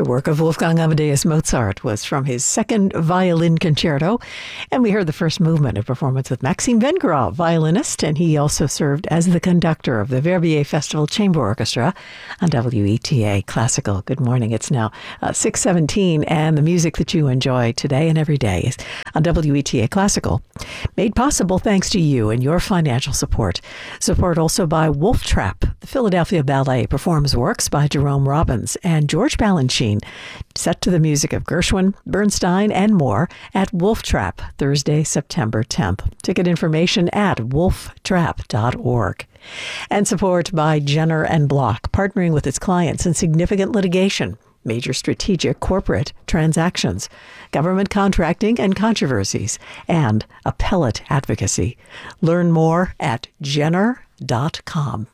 The work of Wolfgang Amadeus Mozart was from his second violin concerto, and we heard the first movement, a performance with Maxime Vengerov, violinist, and he also served as the conductor of the Verbier Festival Chamber Orchestra on WETA Classical. Good morning. It's now 6:17, and the music that you enjoy today and every day is on WETA Classical, made possible thanks to you and your financial support. Support also by Wolf Trap. The Philadelphia Ballet performs works by Jerome Robbins and George Balanchine, set to the music of Gershwin, Bernstein, and more at Wolf Trap, Thursday, September 10th. Ticket information at wolftrap.org. And support by Jenner and Block, partnering with its clients in significant litigation, major strategic corporate transactions, government contracting and controversies, and appellate advocacy. Learn more at jenner.com.